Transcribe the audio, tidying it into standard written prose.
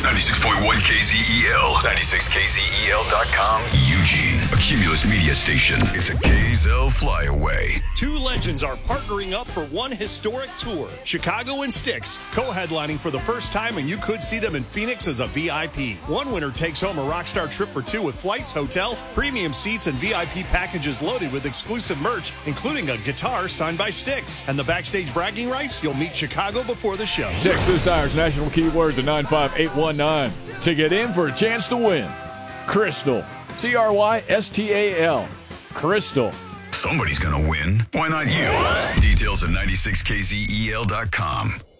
96.1 KZEL. 96KZEL.com. Eugene. A Cumulus media station. It's a KZEL flyaway. Two legends are partnering up for one historic tour. Chicago and Styx, co-headlining for the first time, and you could see them in Phoenix as a VIP. One winner takes home a rockstar trip for two with flights, hotel, premium seats, and VIP packages loaded with exclusive merch, including a guitar signed by Styx. And the backstage bragging rights, you'll meet Chicago before the show. Text this hour's national keyword to 95819 to get in for a chance to win. Crystal. Crystal. Crystal. Somebody's gonna win. Why not you? Details at 96KZEL.com.